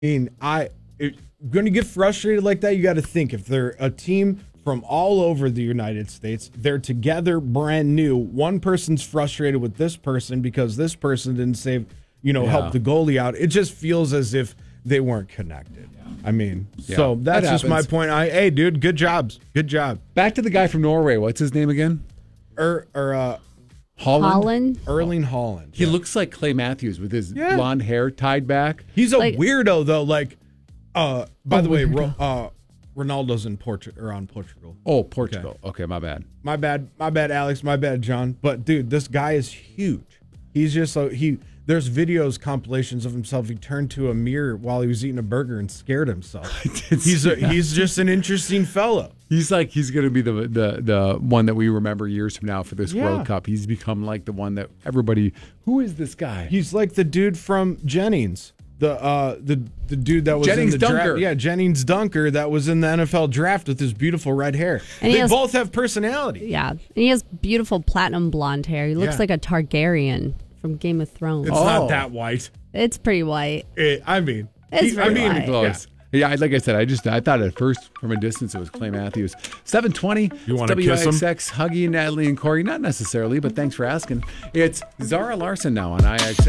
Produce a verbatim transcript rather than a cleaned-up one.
mean, I if you're going to get frustrated like that, you got to think if they're a team from all over the United States, they're together, brand new. One person's frustrated with this person because this person didn't save, you know, Yeah. help the goalie out. It just feels as if they weren't connected. I mean, Yeah. so that's That just my happens. point. I, hey, dude, good jobs, good job. Back to the guy from Norway. What's his name again? Er, or uh, Holland. Holland. Erling Haaland. He looks like Clay Matthews with his Yeah. blonde hair tied back. He's a Like- weirdo though. Like, uh, by A the way, weirdo. Ro- uh, Ronaldo's in Portugal or on Portugal. Oh, Portugal. Okay. my bad. My bad, my bad, Alex. My bad, John. But dude, this guy is huge. He's just so he. There's videos, compilations of himself. He turned to a mirror while he was eating a burger and scared himself. He's a, he's just an interesting fellow. He's like he's going to be the the the one that we remember years from now for this Yeah. World Cup. He's become like the one that everybody. Who is this guy? He's like the dude from Jennings, the uh the the dude that was Jennings in the Dunker. draft. Yeah, Jennings Dunker that was in the N F L draft with his beautiful red hair. And he They has- both have personality. Yeah. And he has beautiful platinum blonde hair. He looks Yeah. like a Targaryen from Game of Thrones. It's Oh. not that white. It's pretty white. It, I mean, It's he- I pretty mean, white. Close. Yeah. like I said, I just I thought at first from a distance it was Clay Matthews. seven twenty. You wanna kiss him? W I X X, Huggy, Natalie, and Corey. Not necessarily, but thanks for asking. It's Zara Larson now on I X X.